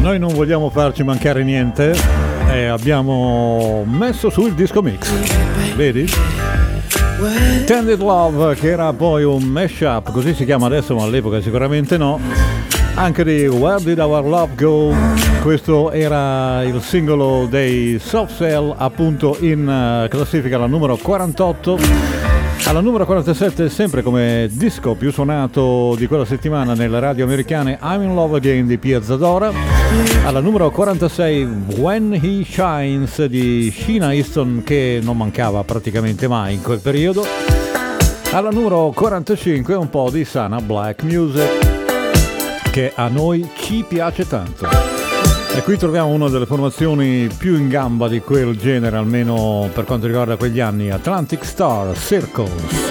Noi non vogliamo farci mancare niente e abbiamo messo su il disco mix, vedi? Tended Love, che era poi un mashup, così si chiama adesso, ma all'epoca sicuramente no, anche di Where Did Our Love Go. Questo era il singolo dei Soft Cell, appunto in classifica alla numero 48. Alla numero 47, sempre come disco più suonato di quella settimana nelle radio americane, I'm in Love Again di Pia Zadora. Alla numero 46, When He Shines di Sheena Easton, che non mancava praticamente mai in quel periodo. Alla numero 45 un po' di sana black music, che a noi ci piace tanto. E qui troviamo una delle formazioni più in gamba di quel genere, almeno per quanto riguarda quegli anni, Atlantic Star Circles.